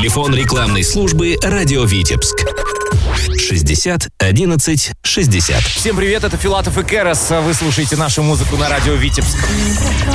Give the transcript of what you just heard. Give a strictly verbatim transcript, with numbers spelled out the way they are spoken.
Телефон рекламной службы «Радио Витебск». шестьдесят одиннадцать шестьдесят. Всем привет, это Филатов и Керос. Вы слушаете нашу музыку на радио Витебск.